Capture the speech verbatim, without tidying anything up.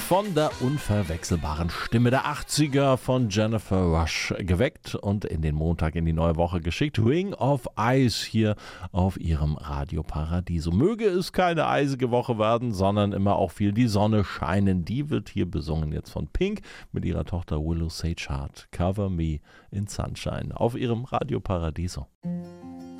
von der unverwechselbaren Stimme der achtziger von Jennifer Rush geweckt und in den Montag in die neue Woche geschickt. Ring of Ice hier auf ihrem Radio Paradiso. Möge es keine eisige Woche werden, sondern immer auch viel die Sonne scheinen. Die wird hier besungen jetzt von Pink mit ihrer Tochter Willow Sage Hart. Cover Me in Sunshine auf ihrem Radio Paradiso.